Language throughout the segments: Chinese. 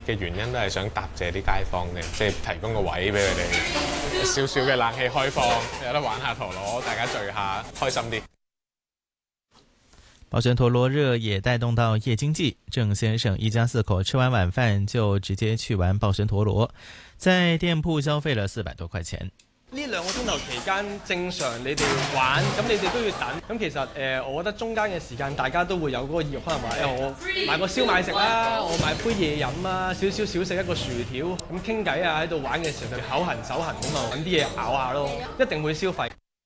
嘅原因都係想答謝啲街坊嘅，即係提供個位俾佢哋，少少嘅冷氣開放，有得玩下陀螺，大家聚下，開心啲。 保全陀螺热也带动到夜经济，郑先生一家4口吃完晚饭就直接去玩保全陀螺，在店铺消费了400多块钱。 呢2個鐘頭期間，正常你哋玩，咁你哋都要等。咁其實我覺得中間嘅時間，大家都會有嗰個意欲，可能話我買個燒賣食啦，我買杯嘢飲啊，少食一個薯條，咁傾偈啊，喺度玩嘅時候就口痕手痕咁啊，揾啲嘢咬下咯，一定會消費。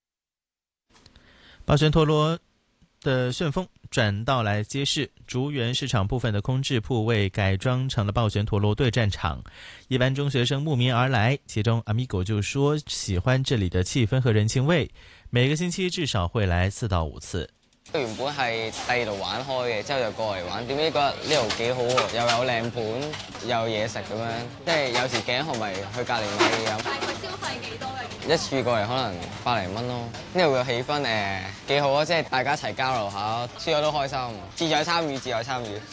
保全陀螺的旋风转到来街市，竹园市场部分的空置铺位改装成了抱拳陀螺对战场，一班中学生慕名而来，其中阿米狗就说喜欢这里的气氛和人情味，每个星期至少会来4到5次。 原本係第二度玩開嘅，之後就過嚟玩，點知覺得呢度幾好喎，又有靚盤，又有嘢食咁樣，即係有時頸渴咪去隔離買嘢飲。大概消費幾多嘅？一次過嚟可能100零蚊咯。呢度嘅氣氛幾好啊，即係大家一齊交流下，輸咗都開心，志在參與，志在參與。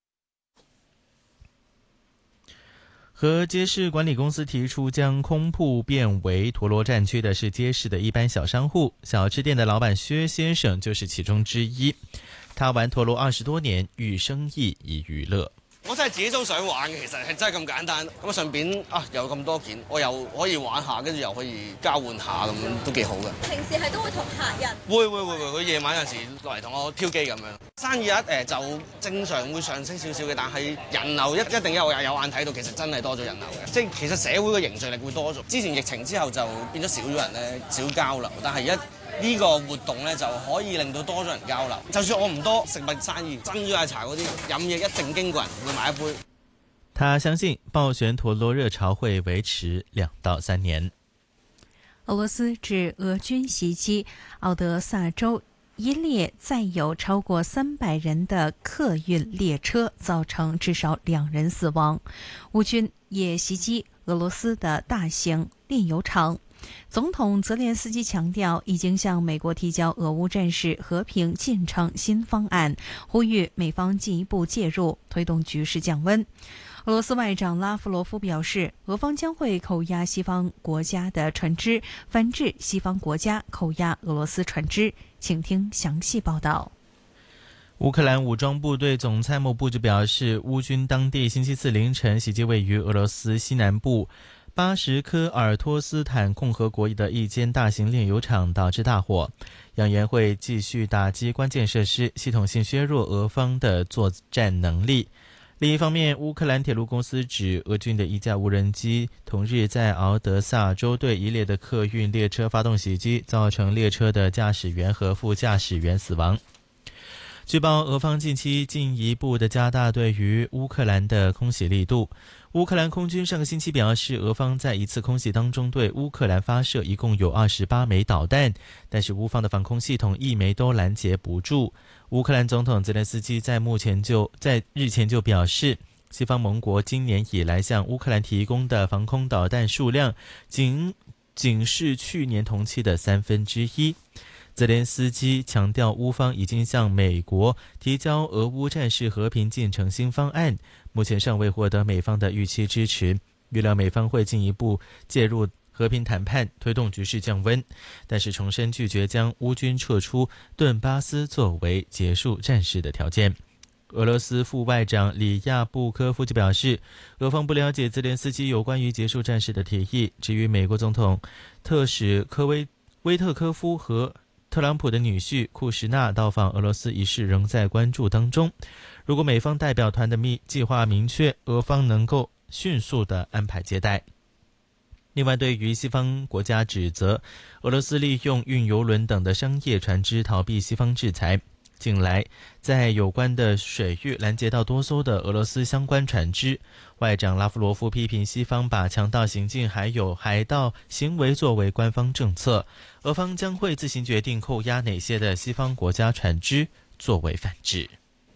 和街市管理公司提出将空铺变为陀螺战区的是街市的一般小商户，小吃店的老板薛先生就是其中之一。他玩陀螺20多年，寓生意以娱乐。 我真係自己都想玩嘅，其實係真係咁簡單。咁順便有咁多件，我又可以玩下，跟住又可以交換下，咁都幾好嘅。 平時係都會同客人會，佢夜晚有時落嚟同我挑機咁樣。生意就正常會上升少少嘅，但係人流一定有眼睇到，其實真係多咗人流嘅。即係其實社會嘅凝聚力會多咗。之前疫情之後就變咗少咗人咧，少交流，但係呢個活動咧就可以令到多咗人交流。就算我唔多食物生意，珍珠奶茶嗰啲飲嘢一定經過人會買一杯。 他相信抱拳陀螺热潮会维持2到3年。 俄罗斯指俄军袭击奥德萨州一列载有超过300人的客运列车，造成至少2人死亡。乌军也袭击俄罗斯的大型炼油厂。总统泽连斯基强调，已经向美国提交俄乌战事和平进程新方案，呼吁美方进一步介入，推动局势降温。俄罗斯外长拉夫罗夫表示，俄方将会扣押西方国家的船只，反制西方国家扣押俄罗斯船只。请听详细报道。 乌克兰武装部队总参谋部就表示，乌军当地星期4凌晨袭击位于俄罗斯西南部巴什科尔托斯坦共和国的一间大型炼油厂，导致大火，扬言会继续打击关键设施，系统性削弱俄方的作战能力。另一方面，乌克兰铁路公司指，俄军的一架无人机同日在敖德萨州对一列的客运列车发动袭击，造成列车的驾驶员和副驾驶员死亡。据报，俄方近期进一步的加大对于乌克兰的空袭力度。乌克兰空军上个星期表示，俄方在一次空袭当中对乌克兰发射一共有28枚导弹，但是乌方的防空系统1枚都拦截不住。乌克兰总统泽连斯基在日前就表示，西方盟国今年以来向乌克兰提供的防空导弹数量仅是去年同期的1/3。泽连斯基强调，乌方已经向美国提交俄乌战事和平进程新方案，目前尚未获得美方的预期支持，预料美方会进一步介入和平谈判，推动局势降温，但是重申拒绝将乌军撤出顿巴斯作为结束战事的条件。俄罗斯副外长里亚布科夫就表示，俄方不了解泽连斯基有关于结束战事的提议。至于美国总统特使威特科夫和特朗普的女婿库什纳到访俄罗斯一事仍在关注当中。如果美方代表团的计划明确，俄方能够迅速地安排接待。另外，对于西方国家指责俄罗斯利用运油轮等的商业船只逃避西方制裁，近来在有关的水域拦截到多艘的俄罗斯相关船只，外长拉夫罗夫批评西方把强盗行径还有海盗行为作为官方政策，俄方将会自行决定扣押哪些的西方国家船只作为反制。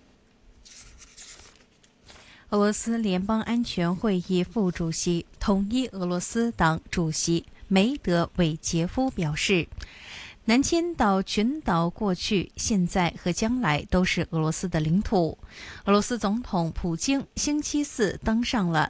俄罗斯联邦安全会议副主席、统一俄罗斯党主席梅德韦杰夫表示， 南千岛群岛过去、现在和将来都是俄罗斯的领土。俄罗斯总统普京星期四登上了